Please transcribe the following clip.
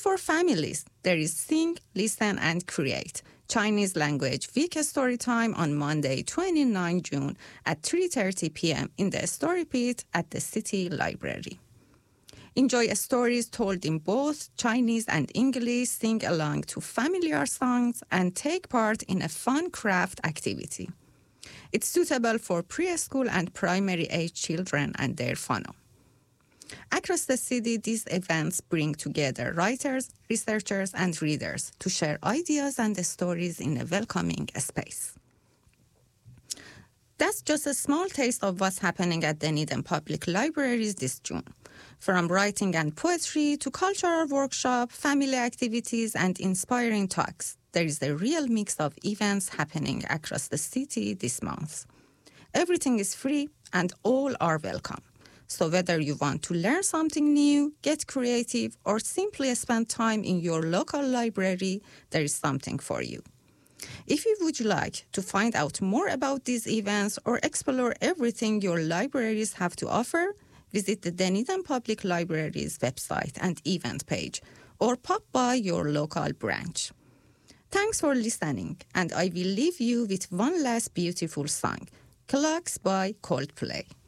for families, there is Sing, Listen, and Create, Chinese language week story time on Monday, 29 June at 3:30 p.m. in the Story Pit at the City Library. Enjoy stories told in both Chinese and English, sing along to familiar songs, and take part in a fun craft activity. It's suitable for preschool and primary age children and their whānau. Across the city, these events bring together writers, researchers, and readers to share ideas and stories in a welcoming space. That's just a small taste of what's happening at Dunedin Public Libraries this June. From writing and poetry to cultural workshop, family activities, and inspiring talks, there is a real mix of events happening across the city this month. Everything is free and all are welcome. So whether you want to learn something new, get creative, or simply spend time in your local library, there is something for you. If you would like to find out more about these events or explore everything your libraries have to offer, visit the Dunedin Public Library's website and event page, or pop by your local branch. Thanks for listening, and I will leave you with one last beautiful song, Clocks by Coldplay.